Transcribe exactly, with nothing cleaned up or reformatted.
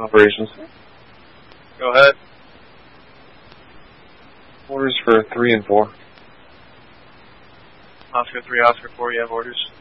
Operations. Go ahead. Orders for three and four. Oscar three, Oscar four, you have orders.